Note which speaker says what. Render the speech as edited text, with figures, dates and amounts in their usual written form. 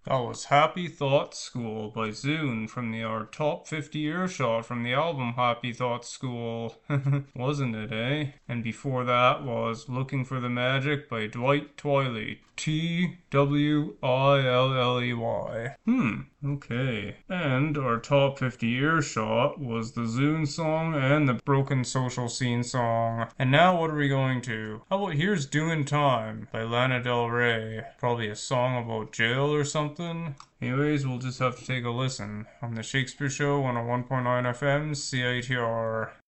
Speaker 1: That was Happy Thoughts School by Zune from our top 50 earshot from the album Happy Thoughts School. Wasn't it, eh? And before that was Looking for the Magic by Dwight Twiley. Twilley. Okay. And our top 50 earshot was the Zune song and the Broken Social Scene song. And now what are we going to? How about Here's Doing Time by Lana Del Rey? Probably a song about jail or something. Anyways, we'll just have to take a listen on the Shakespeare Show on a 1.9 FM CITR.